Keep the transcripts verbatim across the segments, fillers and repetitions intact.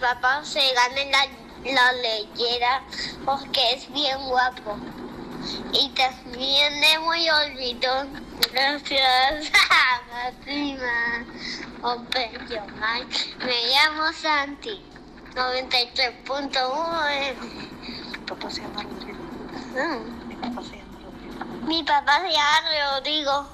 papá se gane la, la leyera porque es bien guapo. Y también de muy olvidón. Gracias, Máxima. Operacional. Me llamo Santi. noventa y tres punto uno. Mi papá se llama Rodrigo. Mm. Mi papá se llama Rodrigo. Mi papá se llama Rodrigo.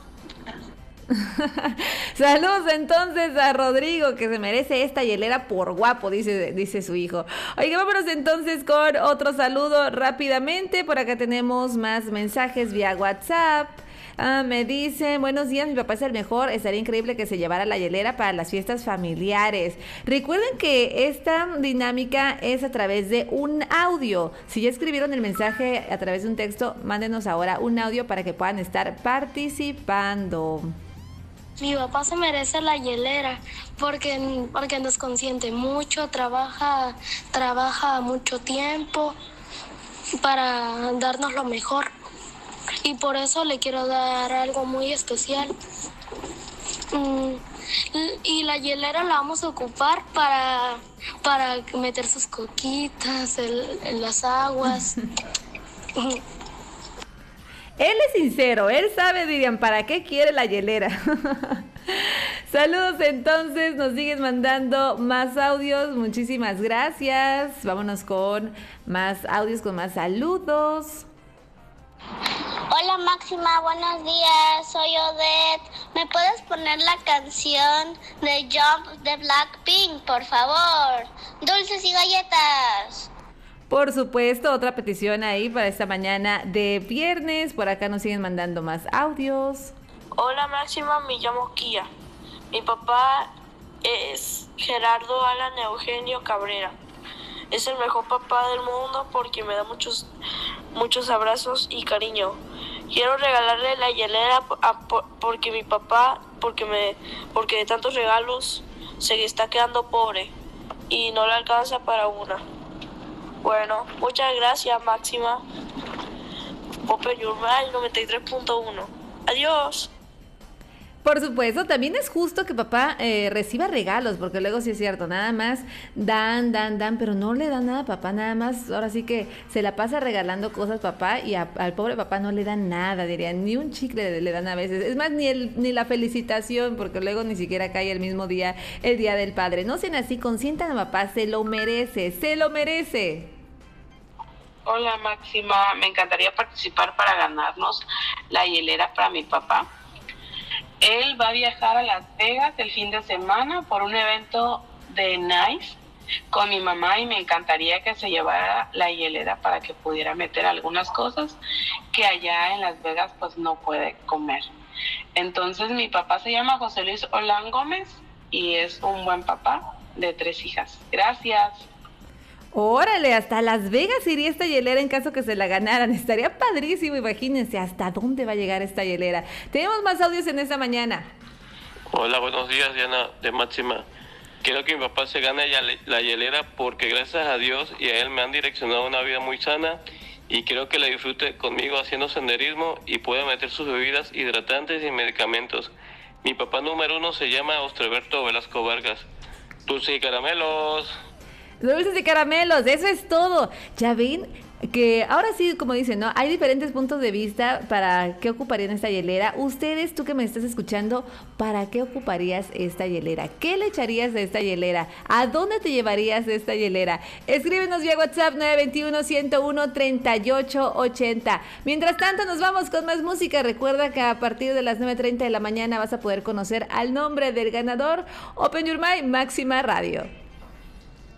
Saludos entonces a Rodrigo, que se merece esta hielera por guapo, dice, dice su hijo. Oiga, vámonos entonces con otro saludo rápidamente. Por acá tenemos más mensajes vía WhatsApp. Ah, me dicen, buenos días, mi papá es el mejor, estaría increíble que se llevara la hielera para las fiestas familiares. Recuerden que esta dinámica es a través de un audio. Si ya escribieron el mensaje a través de un texto, mándenos ahora un audio para que puedan estar participando. Mi papá se merece la hielera porque, porque nos consiente mucho, trabaja, trabaja mucho tiempo para darnos lo mejor. Y por eso le quiero dar algo muy especial. Mm, y la hielera la vamos a ocupar para, para meter sus coquitas en, en las aguas. Él es sincero, él sabe, dirían, ¿para qué quiere la hielera? Saludos entonces, nos siguen mandando más audios, muchísimas gracias. Vámonos con más audios, con más saludos. Hola Máxima, buenos días, soy Odette. ¿Me puedes poner la canción de Jump de Blackpink, por favor? Dulces y galletas. Por supuesto, otra petición ahí para esta mañana de viernes. Por acá nos siguen mandando más audios. Hola Máxima, me llamo Kia. Mi papá es Gerardo Alan Eugenio Cabrera. Es el mejor papá del mundo porque me da muchos, muchos abrazos y cariño. Quiero regalarle la hielera a, porque mi papá, porque me, porque de tantos regalos se está quedando pobre y no le alcanza para una. Bueno, muchas gracias, Máxima. Open Your Mind noventa y tres punto uno. Adiós. Por supuesto, también es justo que papá eh, reciba regalos, porque luego sí es cierto, nada más dan, dan, dan, pero no le dan nada a papá, nada más, ahora sí que se la pasa regalando cosas papá y a, al pobre papá no le dan nada, dirían, ni un chicle le, le dan a veces, es más, ni, el, ni la felicitación, porque luego ni siquiera cae el mismo día, el Día del Padre. No sean así, consientan a papá, se lo merece, se lo merece. Hola Máxima, me encantaría participar para ganarnos la hielera para mi papá. Él va a viajar a Las Vegas el fin de semana por un evento de Nice con mi mamá y me encantaría que se llevara la hielera para que pudiera meter algunas cosas que allá en Las Vegas pues no puede comer. Entonces mi papá se llama José Luis Olán Gómez y es un buen papá de tres hijas. Gracias. Órale, hasta Las Vegas iría esta hielera en caso que se la ganaran. Estaría padrísimo, imagínense hasta dónde va a llegar esta hielera. Tenemos más audios en esta mañana. Hola, buenos días, Diana de Máxima. Quiero que mi papá se gane la hielera porque gracias a Dios y a él me han direccionado una vida muy sana y quiero que la disfrute conmigo haciendo senderismo y pueda meter sus bebidas hidratantes y medicamentos. Mi papá número uno se llama Ostreberto Velasco Vargas. Dulces y caramelos. Dulces y caramelos, eso es todo. Ya ven que ahora sí, como dicen, ¿no? Hay diferentes puntos de vista para qué ocuparían esta hielera. Ustedes, tú que me estás escuchando, ¿para qué ocuparías esta hielera? ¿Qué le echarías de esta hielera? ¿A dónde te llevarías de esta hielera? Escríbenos vía WhatsApp nueve dos uno, uno cero uno, tres ocho ocho cero. Mientras tanto, nos vamos con más música. Recuerda que a partir de las nueve treinta de la mañana vas a poder conocer al nombre del ganador. Open Your Mind, Máxima Radio.